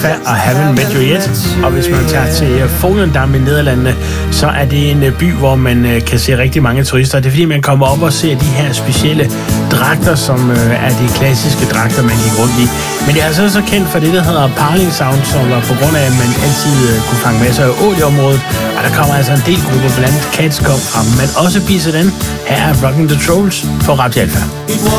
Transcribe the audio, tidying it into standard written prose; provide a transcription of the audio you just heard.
og Haven't Met You Yet. Og hvis man tager til Volendam i Nederlandene, så er det en by, hvor man kan se rigtig mange turister. Det er fordi, man kommer op og ser de her specielle dragter, som er de klassiske dragter, man gik rundt i. Men det er altså så kendt for det, der hedder Parling Sound, som var på grund af, at man altid kunne fange masser af ål i området. Og der kommer altså en del grupper, blandt Cats kom frem, men også Biser den. Her er Rockin' the Trolls for Radio Alpha.